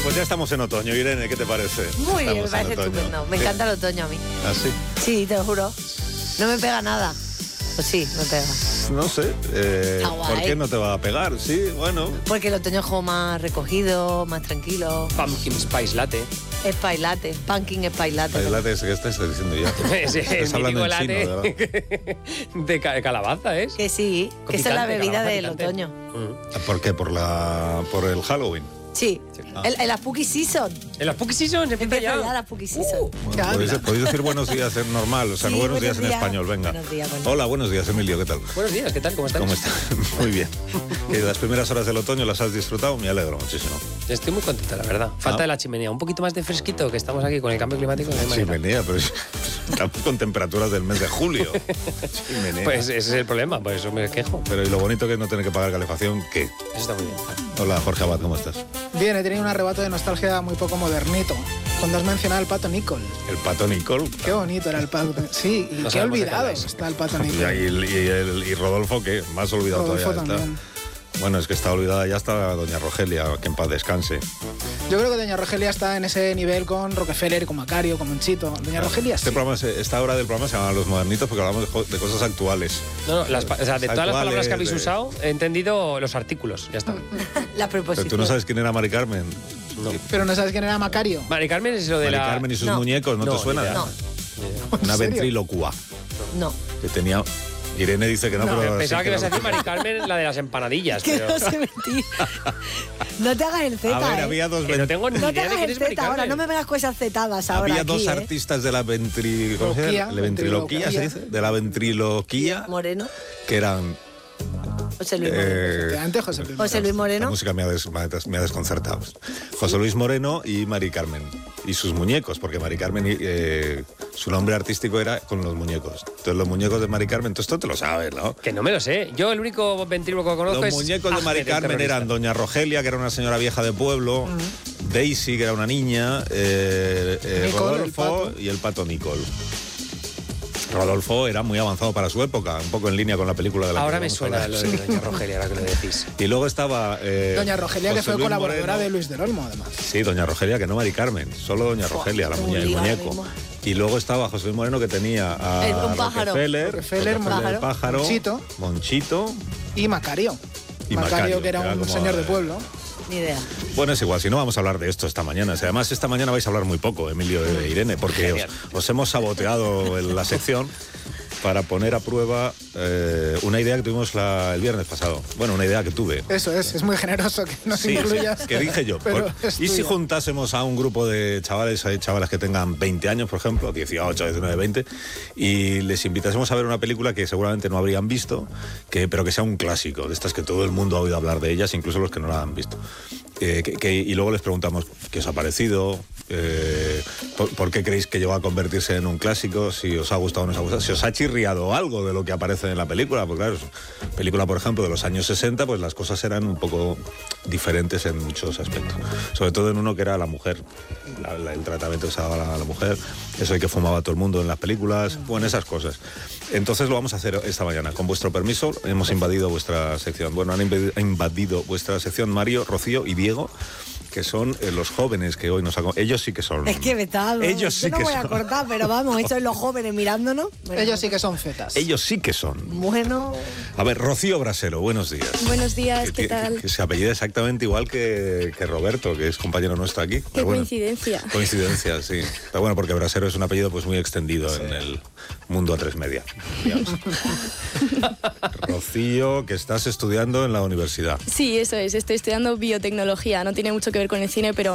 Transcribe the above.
pues ya estamos en otoño. Irene, ¿qué te parece? Muy bien, me Estamos parece en otoño. estupendo. Me encanta el otoño a mí. ¿Ah, sí? Sí, te lo juro. No me pega nada. Pues sí, me pega. No sé. ¿Por qué no te va a pegar? Sí, bueno. Porque el otoño es como más recogido, más tranquilo. Pumpkin Spice Latte. Spice latte, pumpkin spice latte. El latte, ¿qué estás diciendo ya? Es el Estás hablando mítico en chino, latte de calabaza, ¿es? Que sí, que esa es la bebida del otoño. ¿Por qué? ¿Por el Halloween? Sí, en la Spooky Season. En la Spooky Season Empieza ya la Spooky Season. Bueno, podéis decir buenos días en normal, o sea, Sí, buenos días en español, venga. Buenos días, Hola, buenos días, Emilio, ¿qué tal? Buenos días, ¿qué tal? ¿Cómo estás? ¿Cómo estás? Muy bien. Las primeras horas del otoño las has disfrutado, me alegro muchísimo. Estoy muy contenta, la verdad. Falta de la chimenea, un poquito más de fresquito, que estamos aquí con el cambio climático. Chimenea, pero estamos con temperaturas del mes de julio. Chimenea. Pues ese es el problema, por eso me quejo. Pero y lo bonito que es no tener que pagar calefacción, ¿qué? Eso está muy bien. Hola, Jorge Abad, ¿cómo estás? Bien, he tenido un arrebato de nostalgia muy poco modernito. Cuando has mencionado al Pato Nicol. El Pato Nicol. Qué bonito era el Pato. Sí, y No qué sabemos de qué olvidado habláis. está el Pato Y, Nicol. y Rodolfo, ¿qué? Más olvidado Rodolfo todavía está. también. Bueno, es que está olvidada ya hasta doña Rogelia, que en paz descanse. Yo creo que doña Rogelia está en ese nivel con Rockefeller, con Macario, con Monchito. Doña Rogelia sí. Esta hora del programa se llama Los Modernitos porque hablamos de cosas actuales. No, de todas las Actuales, palabras que habéis usado, he entendido los artículos, ya está. La Pero preposición. tú no sabes quién era Mari Carmen. Pero no sabes quién era Macario. Mari Carmen es lo de Mari la... Carmen y sus No. muñecos, ¿no No, te suena? ni idea. No, Una ¿En serio? ventrílocua no. que tenía... Irene dice que no, pero... Pensaba sí que ibas a no. decir Mari Carmen, la de las empanadillas, Que pero... no se mentí. No te hagas el Z, A ver, ¿eh? había dos... Que no tengo ni No te idea de hagas quién el es Mari Z ahora, Carmen. no me vengas con esas zetadas ahora Había dos aquí, ¿eh? artistas de la ventriloquía, Ventriloquía. ¿se dice? De la ventriloquía, Moreno, que eran... José Luis Moreno. Efectivamente, José Luis. José Luis La Moreno. música me ha desconcertado. José Luis Moreno y Mari Carmen. Y sus muñecos, porque Mari Carmen, su nombre artístico era con los muñecos. Entonces, los muñecos de Mari Carmen, entonces esto te lo sabes, ¿no? Que no me lo sé. Yo el único ventríloco que conozco Los es... muñecos de Ahmed, Mari el Carmen terrorista. eran Doña Rogelia, que era una señora vieja de pueblo, Daisy, que era una niña, Nicole, Rodolfo el Pato. y el Pato Nicol. Rodolfo era muy avanzado para su época, un poco en línea con la película de la Ahora que me vamos a suena hablar. lo de Doña Rogelia, ahora que lo decís. Y luego estaba... Doña Rogelia, que José fue Luis colaboradora Moreno. de Luis del Olmo, además. Sí, Doña Rogelia, que no Mari Carmen, solo Doña Rogelia, el un lío ahora muñeco. mismo. Y luego estaba José Luis Moreno, que tenía a Un pájaro. Rockefeller, Rockefeller, el pájaro, Monchito. Y Macario. Y Macario, Macario, que era que era un como, señor de pueblo. Ni idea. Bueno, es igual, si no vamos a hablar de esto esta mañana. Si además, esta mañana vais a hablar muy poco, Emilio e Irene, porque Genial. os hemos saboteado en la sección para poner a prueba una idea que tuvimos el viernes pasado. Bueno, una idea que tuve. Eso es muy generoso que nos Sí, incluyas. sí, que dije yo. Pero es ¿Y si tuya. juntásemos a un grupo de chavales, hay chavales que tengan 20 años, por ejemplo, 18, 19, 20, y les invitásemos a ver una película que seguramente no habrían visto, pero que sea un clásico, de estas que todo el mundo ha oído hablar de ellas, incluso los que no la han visto? Y luego les preguntamos qué os ha parecido, por qué creéis que llegó a convertirse en un clásico, si os ha gustado o no os ha gustado, si os ha chirriado algo de lo que aparece en la película, porque claro, película, por ejemplo, de los años 60, pues las cosas eran un poco diferentes en muchos aspectos. Sobre todo en uno que era la mujer, el tratamiento que se daba a la mujer, eso de que fumaba todo el mundo en las películas, bueno, esas cosas. Entonces lo vamos a hacer esta mañana. Con vuestro permiso, hemos invadido vuestra sección. Bueno, han invadido vuestra sección Mario, Rocío y Diego, que son los jóvenes que hoy nos acompañan. Ellos sí que son... Es que vetado. Ellos sí Yo no que voy a son. cortar, pero vamos, estos los jóvenes mirándonos. Bueno, Ellos sí que son fetas. Ellos sí que son. Bueno, A ver, Rocío Brasero, buenos días. Buenos días, ¿qué tal? Que se apellida exactamente igual que Roberto, que es compañero nuestro aquí. Qué Pero bueno, coincidencia. coincidencia, sí. Pero bueno, porque Brasero es un apellido pues muy extendido en el mundo A3 Media, digamos. Rocío, que estás estudiando en la universidad. Sí, eso es. Estoy estudiando biotecnología. No tiene mucho que ver con el cine, pero